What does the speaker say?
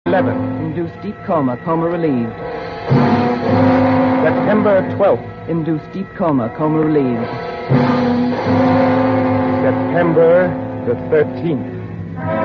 11th. Induced deep coma, coma relieved. September 12th. Induced deep coma, coma relieved. September the 13th.